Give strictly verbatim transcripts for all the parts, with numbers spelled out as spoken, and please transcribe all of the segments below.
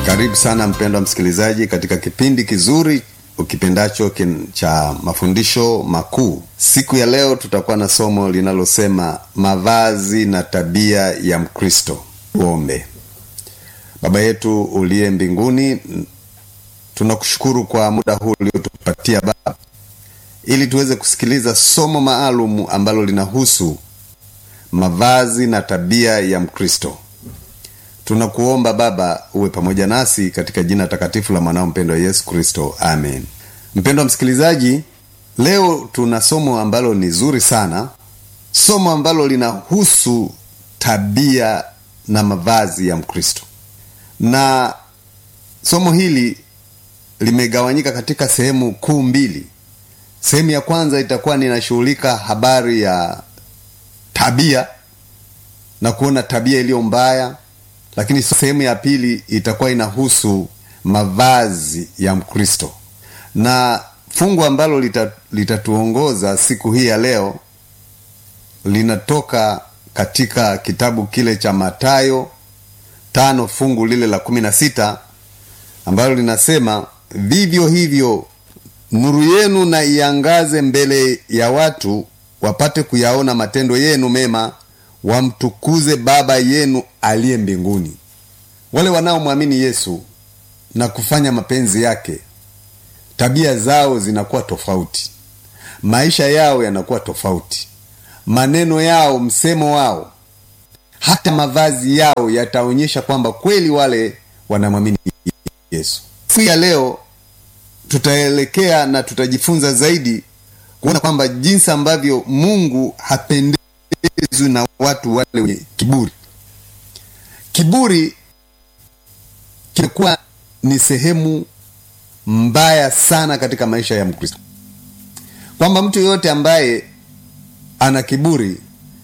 Karibu sana mpendwa msikilizaji katika kipindi kizuri ukipendacho kin, cha mafundisho makuu. Siku ya leo tutakuwa na somo linalosema mavazi na tabia ya Mkristo. Tuombe. Baba yetu uliye mbinguni, tunakushukuru kwa muda huu uliotupatia Baba, ili tuweze kusikiliza somo maalum ambalo linahusu mavazi na tabia ya Mkristo. Tunakuomba Baba uwe pamoja nasi katika jina takatifu la mwanao mpendwa Yesu Kristo. Amen. Mpendwa msikilizaji, leo tuna somo ambalo ni zuri sana. Somo ambalo linahusu tabia na mavazi ya Mkristo. Na somo hili limegawanyika katika sehemu kuu mbili. Sehemu ya kwanza itakuwa ninashughulika habari ya tabia na kuona tabia iliyo mbaya. Lakini sehemu ya pili itakuwa inahusu mavazi ya Mkristo. Na fungu ambalo litatuongoza lita siku hii ya leo linatoka katika kitabu kile cha Mathayo tano fungu lile la kumi na sita, ambalo linasema, vivyo hivyo nuru yenu na iangaze mbele ya watu, wapate kuyaona matendo yenu mema, wamtukuze Baba yenu aliye mbinguni. Wale wanaomwamini Yesu na kufanya mapenzi yake, tabia zao zinakuwa tofauti, maisha yao yanakuwa tofauti, maneno yao, msemo wao, hata mavazi yao yataonyesha kwamba kweli wale wanamwamini Yesu. Siku ya leo tutaelekea na tutajifunza zaidi kuona kwamba jinsi ambavyo Mungu hapendezwi na watu wale wenye kiburi. Kiburi kimekuwa ni sehemu mbaya sana katika maisha ya Mkristo. Kwamba mtu yote ambaye ana kiburi,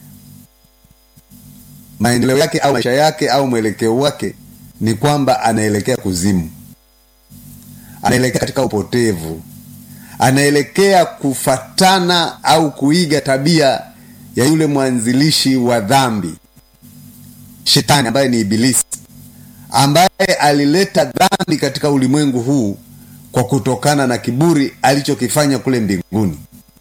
maendeleo yake au maisha yake au mwelekeo wake ni kwamba anaelekea kuzimu. Anaelekea katika upotevu. Anaelekea kufatana au kuiga tabia ya yule mwanzilishi wa dhambi, Shetani, ambaye ni Ibilisi, ambaye alileta dhambi katika ulimwengu huu kwa kutokana na kiburi alichokifanya kule mbinguni.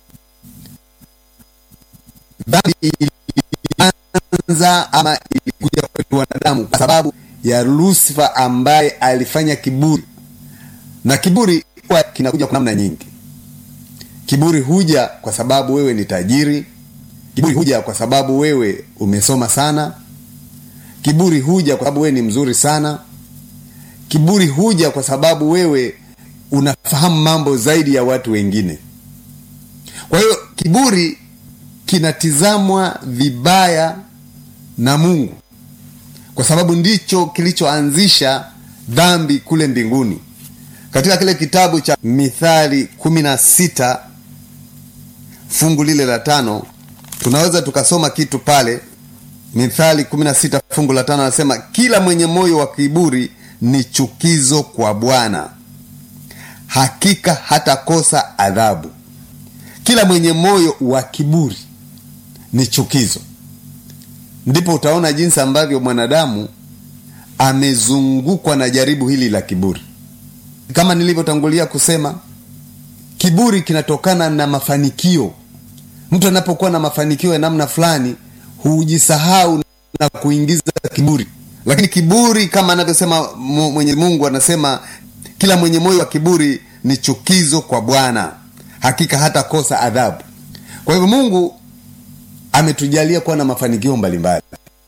Dhambi ilianza ama ilikuja kwa wanadamu kwa sababu ya Lucifer, ambaye alifanya kiburi. Na kiburi kwa kinakuja kwa namna nyingi. Kiburi huja kwa sababu wewe ni tajiri. Kiburi huja kwa sababu wewe umesoma sana. Kiburi huja kwa sababu wewe ni mzuri sana. Kiburi huja kwa sababu wewe unafahamu mambo zaidi ya watu wengine. Kwa hiyo kiburi kinatizamwa vibaya na Mungu, kwa sababu ndicho kilichoanzisha dhambi kule mbinguni. Katika kile kitabu cha Mithali kumi na sita fungu lile la tano, tunaweza tukasoma kitu pale. Mithali kumi na sita fungu la tano anasema, kila mwenye moyo wa kiburi ni chukizo kwa Bwana, hakika hatakosa adhabu. Kila mwenye moyo wa kiburi ni chukizo. Ndipo utaona jinsi ambavyo mwanadamu amezungukwa na jaribu hili la kiburi. Kama nilivyotangulia kusema, kiburi kinatokana na mafanikio. Mtu anapokuwa na mafanikio ya namna fulani, hujisahau na kuingiza kiburi. Lakini kiburi, kama anavyosema Mwenyezi Mungu, anasema kila mwenye moyo wa kiburi ni chukizo kwa Bwana, hakika hata kosa adhabu. Kwa hivyo Mungu ametujalia kuwa na mafanikio mbalimbali.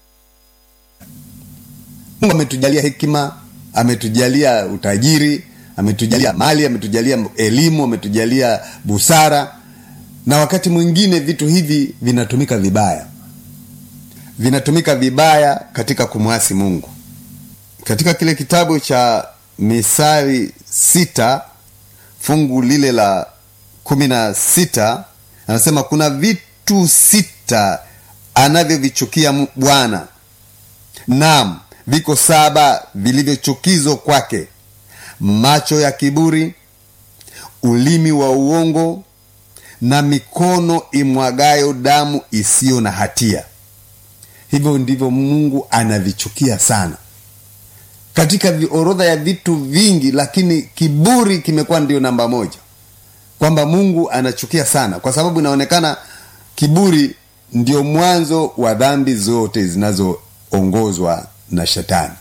Mungu ametujalia hekima, ametujalia utajiri, ametujalia mali, ametujalia elimu, ametujalia busara. Na wakati mwingine vitu hivi vinatumika vibaya. Vinatumika vibaya katika kumwasi Mungu. Katika kile kitabu cha Misali sita fungu lile la kumi na sita anasema, kuna vitu sita anavyovichukia Bwana, naam, viko saba vilivyochukizo kwake: macho ya kiburi, ulimi wa uongo, na mikono imwagayo damu isiyo na hatia. Hivyo ndivyo Mungu anavichukia sana. katika orodha ya vitu vingi, lakini kiburi kimekuwa ndio namba moja, kwamba Mungu anachukia sana, kwa sababu inaonekana kiburi ndio mwanzo wa dhambi zote zinazoongozwa na Shetani.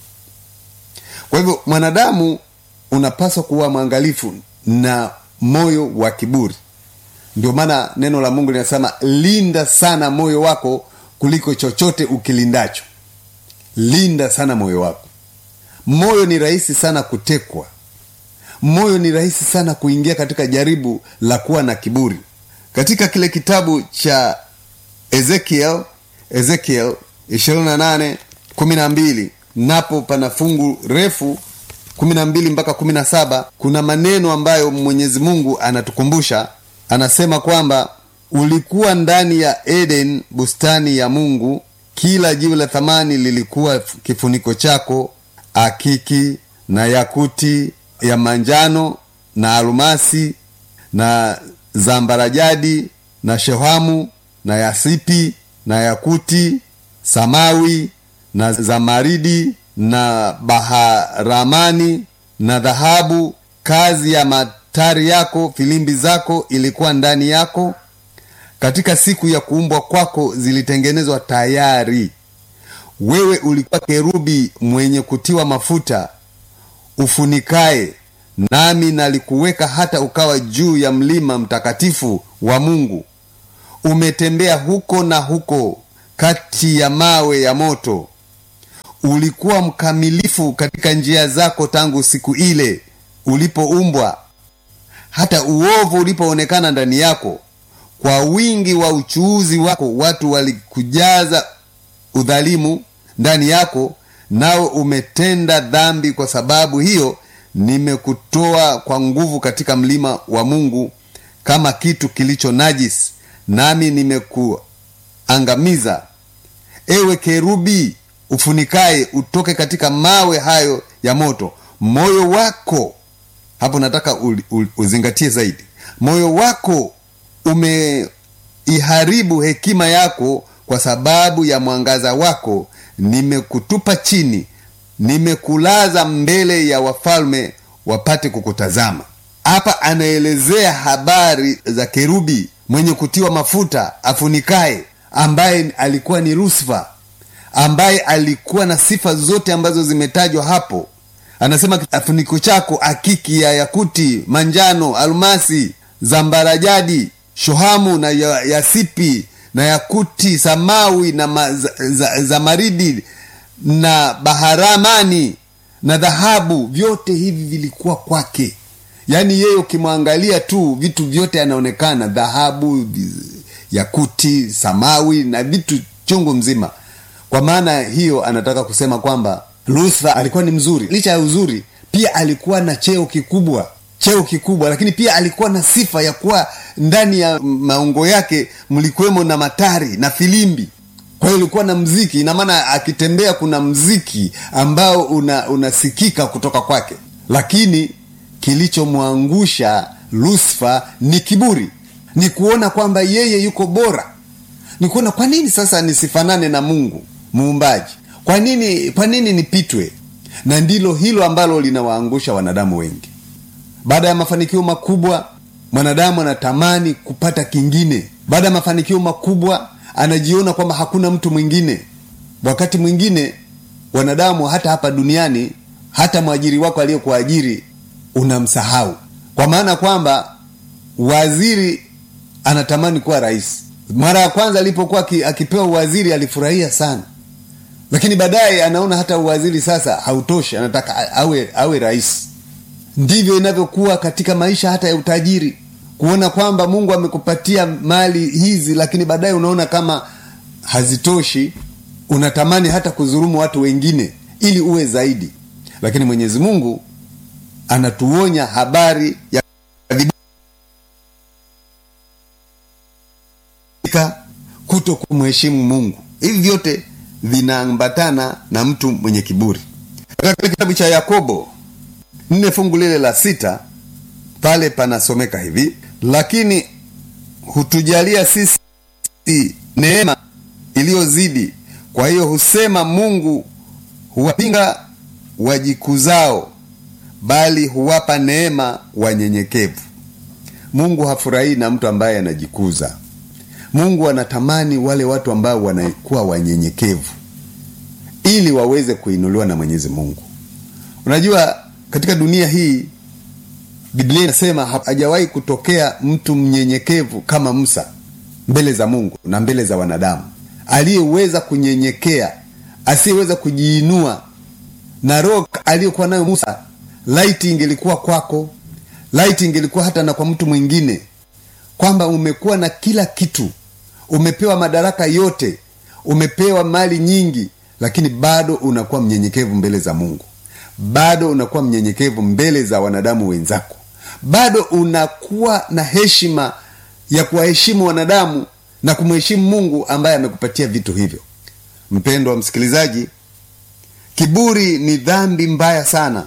Kwa hivyo mwanadamu unapaswa kuwa mwangalifu na moyo wa kiburi. Ndio maana neno la Mungu linasema linda sana moyo wako kuliko chochote ukilindacho. Linda sana moyo wako. Moyo ni rahisi sana kutekwa. Moyo ni rahisi sana kuingia katika jaribu la kuwa na kiburi. Katika kile kitabu cha Ezekiel, Ezekiel ishirini na nane kumi na mbili, napo pana fungu refu kumi na mbili mpaka kumi na saba, kuna maneno ambayo Mwenyezi Mungu anatukumbusha. Anasema kwamba ulikuwa ndani ya Eden, bustani ya Mungu, kila jiwe la thamani lilikuwa kifuniko chako, akiki na yakuti ya manjano na almasi na zambarajadi na shehamu na yasipi na yakuti, samawi na zamaridi na baharamani na dhahabu. Kazi ya matari yako, filimbi zako ilikuwa ndani yako. Katika siku ya kuumbwa kwako zilitengenezwa tayari. Wewe ulikuwa kerubi mwenye kutiwa mafuta, ufunikae, nami nalikuweka hata ukawa juu ya mlima mtakatifu wa Mungu. Umetembea huko na huko kati ya mawe ya moto. Ulikuwa mkamilifu katika njia zako tangu siku ile ulipoumbwa, hata uovu ulipoonekana ndani yako. Kwa wingi wa uchuuzi wako watu walikujaza udhalimu ndani yako, nao umetenda dhambi. Kwa sababu hiyo nimekutoa kwa nguvu katika mlima wa Mungu kama kitu kilicho najisi, nami nimekuangamiza. Ewe kerubi ufunikae, utoke katika mawe hayo ya moto. Moyo wako, hapo nataka uzingatie zaidi, moyo wako umeiharibu hekima yako. Kwa sababu ya mwangaza wako nimekutupa chini, nimekulaza mbele ya wafalme wapate kukutazama. Hapa anaelezea habari za kerubi mwenye kutiwa mafuta afunikae, ambaye alikuwa ni Lucifer, ambaye alikuwa na sifa zote ambazo zimetajwa hapo. Anasema afuniko chako akiki ya yakuti, manjano, almasi, zambarajadi, shohamu na yasipi na yakuti, samawi na ma, za, za, zamaridi na baharamani na dhahabu. Vyote hivi vilikuwa kwake. Yaani yeye ukimwangalia tu vitu vyote anaonekana dhahabu, yakuti, samawi na vitu chungu mzima. Kwa maana hiyo anataka kusema kwamba Lucifer alikuwa ni mzuri. Licha ya uzuri, pia alikuwa na cheo kikubwa, cheo kikubwa, lakini pia alikuwa na sifa ya kuwa ndani ya maungo yake mlikuwemo na matari na filimbi. Kwa hiyo alikuwa na mziki, ina maana akitembea kuna mziki ambao una, unasikika kutoka kwake. Lakini kilichomwangusha Lucifer ni kiburi, ni kuona kwamba yeye yuko bora, ni kuona kwa nini sasa nisifanane na Mungu muumbaji, kwa nini kwa nini nipitwe. Na ndilo hilo ambalo linawaangusha wanadamu wengi. Baada ya mafanikio makubwa, mwanadamu anatamani kupata kingine. Baada ya mafanikio makubwa, anajiona kwamba hakuna mtu mwingine. Wakati mwingine wanadamu hata hapa duniani, hata mwajiri wako aliyekuajiri unamsahau. Kwa maana kwamba waziri anatamani kuwa rais. Mara ya kwanza alipokuwa akipewa waziri alifurahia sana. Lakini baadaye anaona hata uwaziri sasa hautoshi, anataka awe awe rais. Ndivyo inavyokuwa katika maisha hata ya utajiri. Kuona kwamba Mungu amekupatia mali hizi, lakini baadaye unaona kama hazitoshi, unatamani hata kudhulumu watu wengine ili uwe zaidi. Lakini Mwenyezi Mungu anatuonya habari ya kuto kumheshimu Mungu. Hivi vyote vinaambatana na mtu mwenye kiburi. Katika kitabu cha Yakobo nne fungu lile la sita, pale panasomeka hivi: lakini hutujalia sisi neema iliyozidi, kwa hiyo husema Mungu huwapinga wajikuzao, bali huwapa neema wanyenyekevu. Mungu hafurahi na mtu ambaye anajikuza. Mungu anatamani wale watu ambao wanakuwa wanyenyekevu ili waweze kuinuliwa na Mwenyezi Mungu. Unajua, katika dunia hii Biblia inasema hajawahi kutokea mtu mnyenyekevu kama Musa mbele za Mungu na mbele za wanadamu, aliyeweza kunyenyekea, asiyeweza kujiinua. Na roho aliyokuwa nayo Musa, light ingelikuwa kwako, light ingelikuwa hata na kwa mtu mwingine, kwamba umekuwa na kila kitu, umepewa madaraka yote, umepewa mali nyingi, lakini bado unakuwa mnyenyekevu mbele za Mungu, bado unakuwa mnyenyekevu mbele za wanadamu wenzako, bado unakuwa na heshima ya kuwaheshimu wanadamu na kumheshimu Mungu ambaye amekupatia vitu hivyo. Mpendwa msikilizaji, kiburi ni dhambi mbaya sana.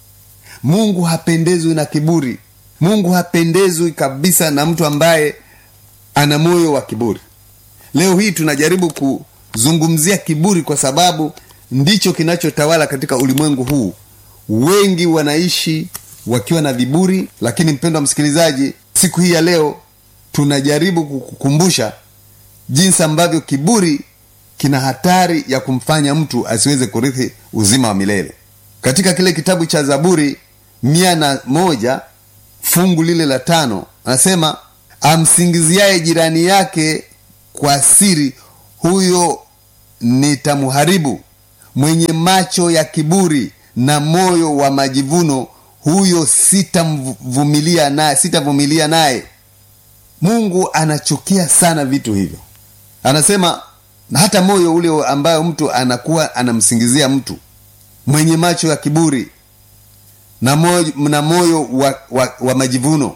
Mungu hapendezwi na kiburi. Mungu hapendezwi kabisa na mtu ambaye ana moyo wa kiburi. Leo hii tunajaribu kuzungumzia kiburi kwa sababu ndicho kinachotawala katika ulimwengu huu. Wengi wanaishi wakiwa na viburi, lakini mpendwa msikilizaji, siku hii ya leo tunajaribu kukukumbusha jinsi ambavyo kiburi kina hatari ya kumfanya mtu asiweze kurithi uzima wa milele. Katika kile kitabu cha Zaburi mia na moja fungu lile la tano, anasema, amsingiziaye jirani yake kwa siri, huyo nitamharibu. Mwenye macho ya kiburi na moyo wa majivuno, huyo sitavumilia naye, sitavumilia naye. Mungu anachukia sana vitu hivyo. Anasema hata moyo ule ambayo mtu anakuwa anamsingizia mtu, mwenye macho ya kiburi na moyo, na moyo wa, wa, wa majivuno,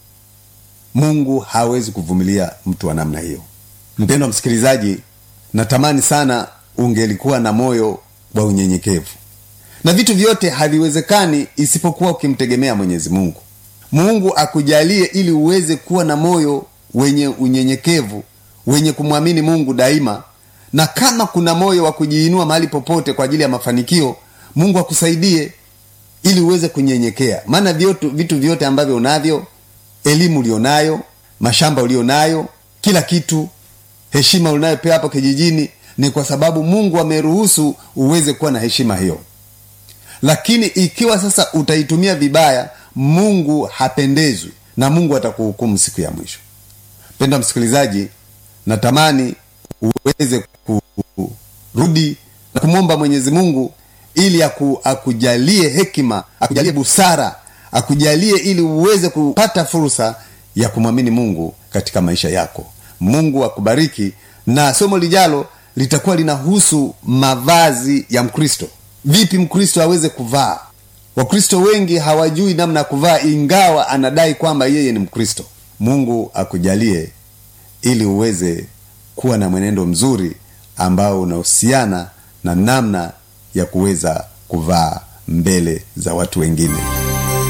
Mungu hawezi kuvumilia mtu wa namna hiyo. Mpendwa msikilizaji, natamani sana ungelikuwa na moyo wa unyenyekevu. Na vitu vyote haviwezekani isipokuwa ukimtegemea Mwenyezi Mungu. Mungu akujalie ili uweze kuwa na moyo wenye unyenyekevu, wenye kumwamini Mungu daima. Na kama kuna moyo wa kujiinua mahali popote kwa ajili ya mafanikio, Mungu akusaidie ili uweze kunyenyekea. Maana vitu, vitu vyote ambavyo unavyo, elimu ulionayo, mashamba ulionayo, kila kitu, heshima unayopewa hapo kijijini, ni kwa sababu Mungu ameruhusu uweze kuwa na heshima hiyo. Lakini ikiwa sasa utaitumia vibaya, Mungu hapendezwi na Mungu atakuhukumu siku ya mwisho. Penda msikilizaji, natamani uweze kurudi na kumwomba Mwenyezi Mungu ili aku, akujalie hekima, akujalie busara, akujalie ili uweze kupata fursa ya kumwamini Mungu katika maisha yako. Mungu akubariki. Na somo lijalo litakuwa linahusu mavazi ya Mkristo. Vipi Mkristo aweze kuvaa? Wakristo wengi hawajui namna ya kuvaa ingawa anadai kwamba yeye ni Mkristo. Mungu akujalie ili uweze kuwa na mwenendo mzuri ambao unahusiana na namna ya kuweza kuvaa mbele za watu wengine.